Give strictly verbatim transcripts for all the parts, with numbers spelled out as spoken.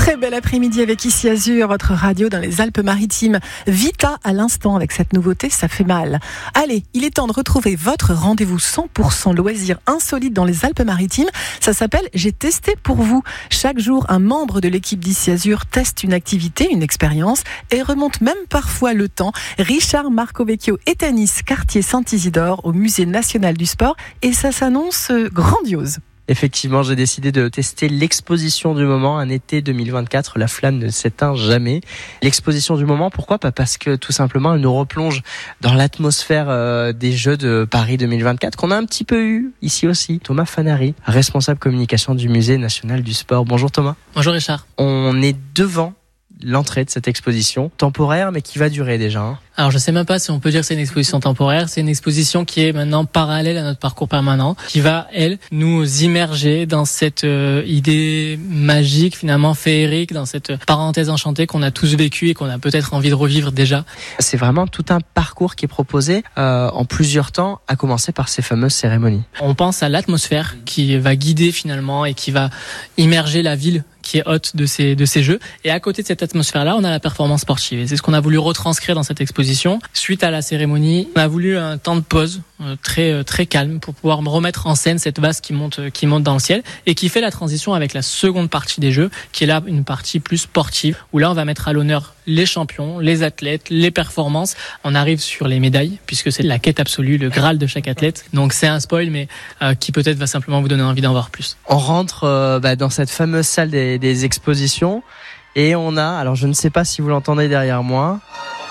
Très bel après-midi avec Ici Azur, votre radio dans les Alpes-Maritimes. Vita à l'instant avec cette nouveauté, ça fait mal. Allez, il est temps de retrouver votre rendez-vous cent pour cent loisirs insolites dans les Alpes-Maritimes. Ça s'appelle J'ai testé pour vous. Chaque jour, un membre de l'équipe d'Ici Azur teste une activité, une expérience et remonte même parfois le temps. Richard Marcovecchio est à Nice, quartier Saint-Isidore, au Musée National du Sport et ça s'annonce grandiose. Effectivement, j'ai décidé de tester l'exposition du moment, un été deux mille vingt-quatre, la flamme ne s'éteint jamais. L'exposition du moment, pourquoi ? Pas parce que tout simplement, elle nous replonge dans l'atmosphère euh, des Jeux de Paris deux mille vingt-quatre, qu'on a un petit peu eu ici aussi. Thomas Fanary, responsable communication du Musée National du Sport. Bonjour Thomas. Bonjour Richard. On est devant l'entrée de cette exposition, temporaire mais qui va durer déjà. Hein. Alors je sais même pas si on peut dire que c'est une exposition temporaire, c'est une exposition qui est maintenant parallèle à notre parcours permanent, qui va, elle, nous immerger dans cette euh, idée magique, finalement féerique, dans cette parenthèse enchantée qu'on a tous vécue et qu'on a peut-être envie de revivre déjà. C'est vraiment tout un parcours qui est proposé euh, en plusieurs temps, à commencer par ces fameuses cérémonies. On pense à l'atmosphère qui va guider finalement et qui va immerger la ville qui est hôte de ces, de ces jeux. Et à côté de cette atmosphère-là, on a la performance sportive. Et c'est ce qu'on a voulu retranscrire dans cette exposition. Suite à la cérémonie, on a voulu un temps de pause euh, très, euh, très calme pour pouvoir remettre en scène cette vase qui monte, euh, qui monte dans le ciel et qui fait la transition avec la seconde partie des jeux, qui est là une partie plus sportive, où là, on va mettre à l'honneur les champions, les athlètes, les performances. On arrive sur les médailles, puisque c'est la quête absolue, le Graal de chaque athlète. Donc c'est un spoil, mais euh, qui peut-être va simplement vous donner envie d'en voir plus. On rentre euh, bah, dans cette fameuse salle des, des expositions et on a, alors je ne sais pas si vous l'entendez derrière moi,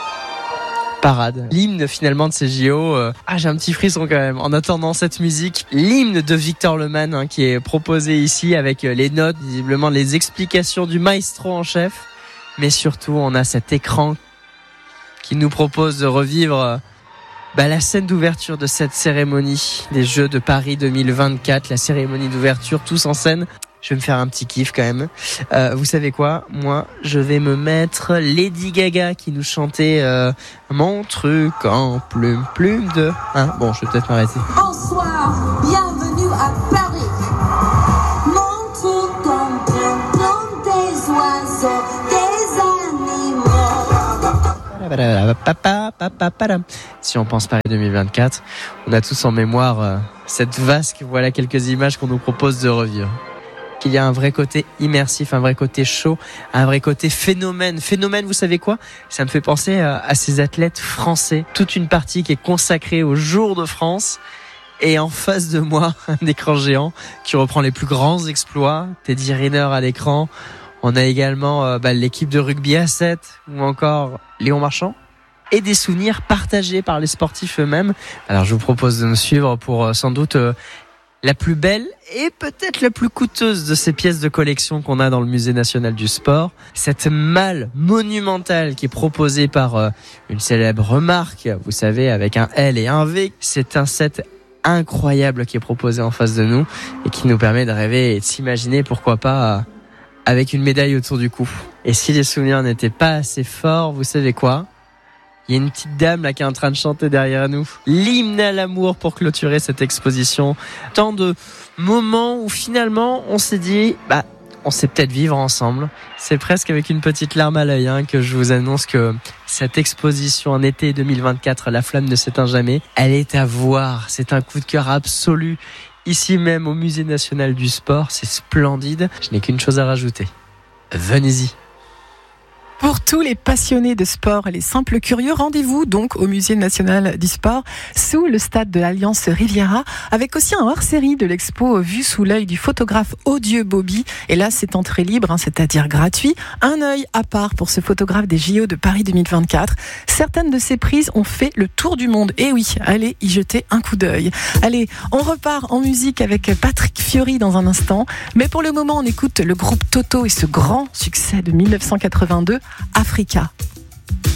parade, l'hymne finalement de ces J O. Euh, ah, j'ai un petit frisson quand même en attendant cette musique. L'hymne de Victor Lemann hein, qui est proposé ici avec les notes, visiblement les explications du maestro en chef. Mais surtout, on a cet écran qui nous propose de revivre bah, la scène d'ouverture de cette cérémonie des Jeux de Paris deux mille vingt-quatre, la cérémonie d'ouverture, tous en scène. Je vais me faire un petit kiff quand même. Euh, vous savez quoi ? Moi, je vais me mettre Lady Gaga qui nous chantait euh, Mon truc en plume, plume de... Hein bon, je vais peut-être m'arrêter. Bonsoir, bienvenue à Paris. Mon truc en plume, plume des oiseaux, des animaux. Si on pense Paris deux mille vingt-quatre, on a tous en mémoire euh, cette vasque. Voilà quelques images qu'on nous propose de revivre. Qu'il y a un vrai côté immersif, un vrai côté chaud, un vrai côté phénomène. Phénomène, vous savez quoi ? Ça me fait penser à, à ces athlètes français. Toute une partie qui est consacrée au Jour de France. Et en face de moi, un écran géant qui reprend les plus grands exploits. Teddy Riner à l'écran. On a également euh, bah, l'équipe de rugby à sept ou encore Léon Marchand. Et des souvenirs partagés par les sportifs eux-mêmes. Alors je vous propose de nous suivre pour euh, sans doute... Euh, la plus belle et peut-être la plus coûteuse de ces pièces de collection qu'on a dans le Musée National du Sport. Cette malle monumentale qui est proposée par euh, une célèbre marque, vous savez, avec un L et un V. C'est un set incroyable qui est proposé en face de nous et qui nous permet de rêver et de s'imaginer, pourquoi pas, euh, avec une médaille autour du cou. Et si les souvenirs n'étaient pas assez forts, vous savez quoi ? Il y a une petite dame là qui est en train de chanter derrière nous. L'hymne à l'amour pour clôturer cette exposition. Tant de moments où finalement on s'est dit, bah, on sait peut-être vivre ensemble. C'est presque avec une petite larme à l'œil hein, que je vous annonce que cette exposition en été deux mille vingt-quatre, la flamme ne s'éteint jamais. Elle est à voir. C'est un coup de cœur absolu. Ici même au Musée National du Sport. C'est splendide. Je n'ai qu'une chose à rajouter. Venez-y. Pour tous les passionnés de sport et les simples curieux, rendez-vous donc au Musée National du Sport sous le stade de l'Alliance Riviera avec aussi un hors-série de l'expo Vue sous l'œil du photographe Odieux Bobby. Et là, c'est entrée libre, hein, c'est-à-dire gratuit. Un œil à part pour ce photographe des J O de Paris deux mille vingt-quatre. Certaines de ses prises ont fait le tour du monde. Et oui, allez y jeter un coup d'œil. Allez, on repart en musique avec Patrick Fiori dans un instant. Mais pour le moment, on écoute le groupe Toto et ce grand succès de mille neuf cent quatre-vingt-deux, Africa.